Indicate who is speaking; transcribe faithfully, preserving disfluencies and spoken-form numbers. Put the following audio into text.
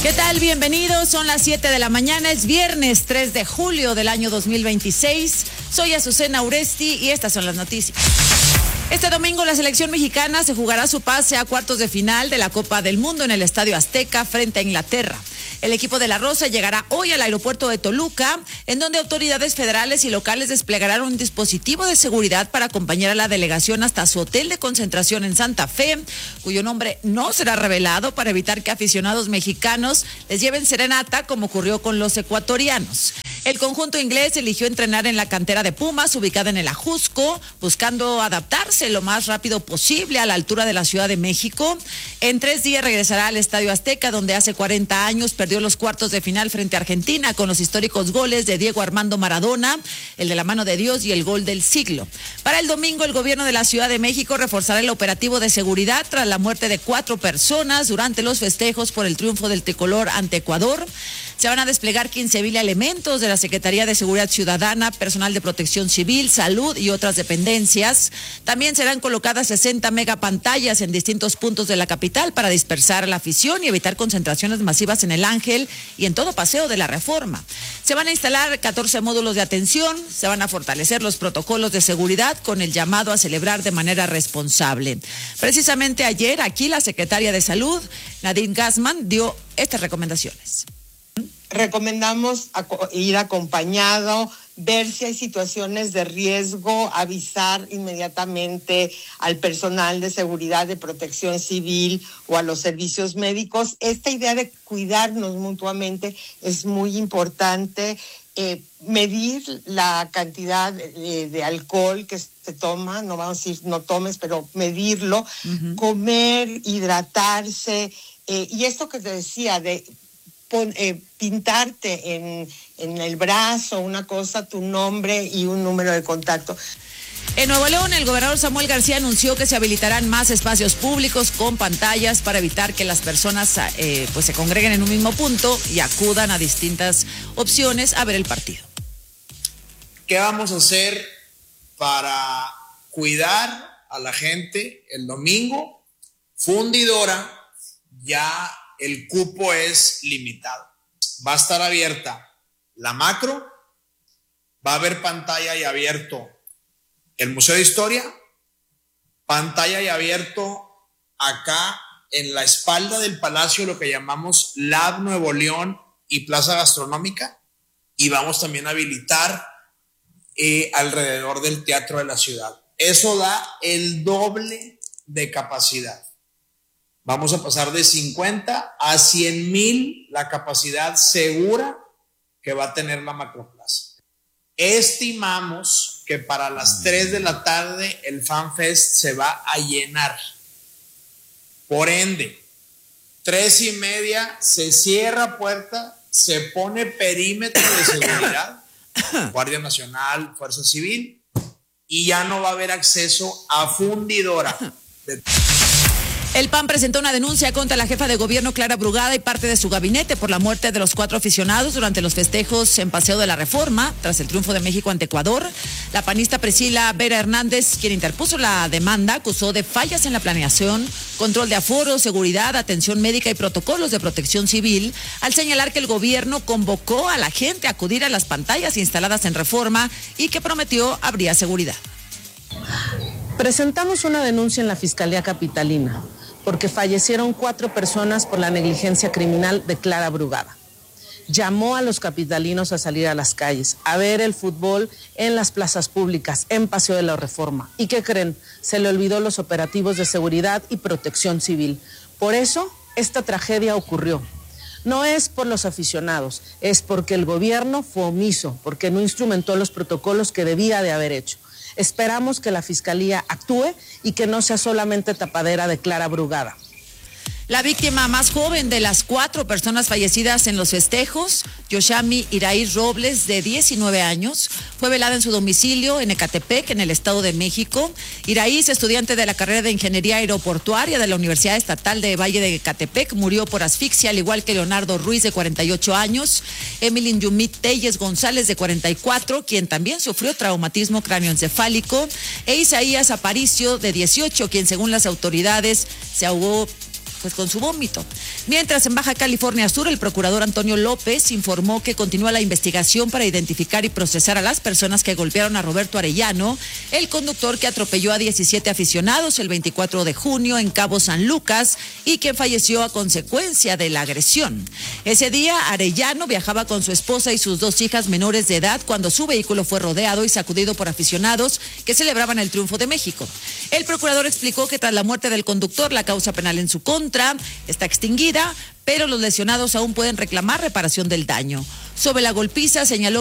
Speaker 1: ¿Qué tal? Bienvenidos, son las siete de la mañana, es viernes tres de julio del año dos mil veintiséis. Soy Azucena Uresti y estas son las noticias. Este domingo la selección mexicana se jugará su pase a cuartos de final de la Copa del Mundo en el Estadio Azteca frente a Inglaterra. El equipo de la Rosa llegará hoy al aeropuerto de Toluca, en donde autoridades federales y locales desplegarán un dispositivo de seguridad para acompañar a la delegación hasta su hotel de concentración en Santa Fe, cuyo nombre no será revelado para evitar que aficionados mexicanos les lleven serenata, como ocurrió con los ecuatorianos. El conjunto inglés eligió entrenar en la cantera de Pumas, ubicada en el Ajusco, buscando adaptarse lo más rápido posible a la altura de la Ciudad de México. En tres días regresará al Estadio Azteca, donde hace cuarenta años perdió los cuartos de final frente a Argentina con los históricos goles de Diego Armando Maradona, el de la mano de Dios y el gol del siglo. Para el domingo, el gobierno de la Ciudad de México reforzará el operativo de seguridad tras la muerte de cuatro personas durante los festejos por el triunfo del tricolor ante Ecuador. Se van a desplegar quince mil elementos de la Secretaría de Seguridad Ciudadana, personal de Protección Civil, Salud y otras dependencias. También serán colocadas sesenta megapantallas en distintos puntos de la capital para dispersar a la afición y evitar concentraciones masivas en el Ángel y en todo Paseo de la Reforma. Se van a instalar catorce módulos de atención, se van a fortalecer los protocolos de seguridad con el llamado a celebrar de manera responsable. Precisamente ayer aquí la secretaria de Salud, Nadine Gassman, dio estas recomendaciones.
Speaker 2: Recomendamos ir acompañado, ver si hay situaciones de riesgo, avisar inmediatamente al personal de seguridad, de protección civil o a los servicios médicos. Esta idea de cuidarnos mutuamente es muy importante. Eh, medir la cantidad de, de alcohol que se toma, no vamos a decir no tomes, pero medirlo, uh-huh. Comer, hidratarse, eh, y esto que te decía de Pon, eh, pintarte en, en el brazo una cosa, tu nombre y un número de contacto.
Speaker 1: En Nuevo León, el gobernador Samuel García anunció que se habilitarán más espacios públicos con pantallas para evitar que las personas eh, pues se congreguen en un mismo punto y acudan a distintas opciones a ver el partido.
Speaker 3: ¿Qué vamos a hacer para cuidar a la gente el domingo? Fundidora, ya el cupo es limitado. Va a estar abierta la macro, va a haber pantalla y abierto el Museo de Historia, pantalla y abierto acá en la espalda del Palacio, lo que llamamos Lab Nuevo León y Plaza Gastronómica, y vamos también a habilitar eh, alrededor del Teatro de la Ciudad. Eso da el doble de capacidad. Vamos a pasar de cincuenta a cien mil la capacidad segura que va a tener la Macroplaza. Estimamos que para las tres de la tarde el FanFest se va a llenar. Por ende, tres y media se cierra puerta, se pone perímetro de seguridad, Guardia Nacional, Fuerza Civil, y ya no va a haber acceso a fundidora. De
Speaker 1: El P A N presentó una denuncia contra la jefa de gobierno Clara Brugada y parte de su gabinete por la muerte de los cuatro aficionados durante los festejos en Paseo de la Reforma tras el triunfo de México ante Ecuador. La panista Priscila Vera Hernández, quien interpuso la demanda, acusó de fallas en la planeación, control de aforo, seguridad, atención médica y protocolos de protección civil, al señalar que el gobierno convocó a la gente a acudir a las pantallas instaladas en Reforma y que prometió habría seguridad.
Speaker 4: Presentamos una denuncia en la Fiscalía Capitalina porque fallecieron cuatro personas por la negligencia criminal de Clara Brugada. Llamó a los capitalinos a salir a las calles, a ver el fútbol en las plazas públicas, en Paseo de la Reforma. ¿Y qué creen? Se le olvidó los operativos de seguridad y protección civil. Por eso, esta tragedia ocurrió. No es por los aficionados, es porque el gobierno fue omiso, porque no instrumentó los protocolos que debía de haber hecho. Esperamos que la Fiscalía actúe y que no sea solamente tapadera de Clara Brugada.
Speaker 1: La víctima más joven de las cuatro personas fallecidas en los festejos, Yoshami Iraí Robles, de diecinueve años, fue velada en su domicilio en Ecatepec, en el Estado de México. Iraí, estudiante de la carrera de Ingeniería Aeroportuaria de la Universidad Estatal de Valle de Ecatepec, murió por asfixia, al igual que Leonardo Ruiz, de cuarenta y ocho años, Emilyn Yumit Telles González, de cuarenta y cuatro, quien también sufrió traumatismo cráneoencefálico, e Isaías Aparicio, de dieciocho, quien según las autoridades se ahogó pues con su vómito. Mientras en Baja California Sur, el procurador Antonio López informó que continúa la investigación para identificar y procesar a las personas que golpearon a Roberto Arellano, el conductor que atropelló a diecisiete aficionados el veinticuatro de junio en Cabo San Lucas y quien falleció a consecuencia de la agresión. Ese día, Arellano viajaba con su esposa y sus dos hijas menores de edad cuando su vehículo fue rodeado y sacudido por aficionados que celebraban el triunfo de México. El procurador explicó que tras la muerte del conductor, la causa penal en su contra está extinguida, pero los lesionados aún pueden reclamar reparación del daño. Sobre la golpiza, señaló